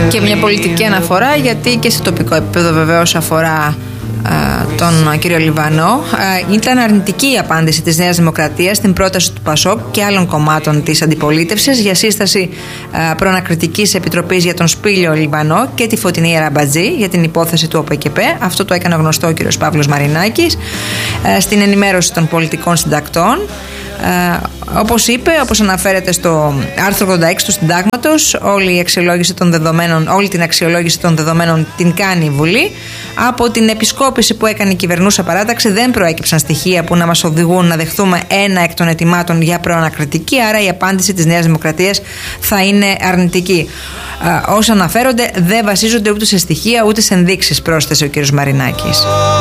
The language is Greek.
Και μια πολιτική αναφορά, γιατί και σε τοπικό επίπεδο βεβαίως αφορά τον κύριο Λιβανό. Ήταν αρνητική η απάντηση της Νέας Δημοκρατίας στην πρόταση του ΠΑΣΟΚ και άλλων κομμάτων της αντιπολίτευσης για σύσταση προανακριτικής επιτροπής για τον Σπύλιο Λιβανό και τη Φωτεινή Αραμπατζή για την υπόθεση του ΟΠΕΚΕΠΕ. Αυτό το έκανε γνωστό ο κύριος Παύλος Μαρινάκης στην ενημέρωση των πολιτικών συντακτών. Όπως είπε, όπως αναφέρεται στο άρθρο 86 του Συντάγματος, όλη την αξιολόγηση των δεδομένων την κάνει η Βουλή. Από την επισκόπηση που έκανε η κυβερνούσα παράταξη δεν προέκυψαν στοιχεία που να μας οδηγούν να δεχθούμε ένα εκ των ετοιμάτων για προανακριτική, άρα η απάντηση της Νέας Δημοκρατίας θα είναι αρνητική. Όσα αναφέρονται δεν βασίζονται ούτε σε στοιχεία ούτε σε ενδείξεις, πρόσθεσε ο κ. Μαρινάκης.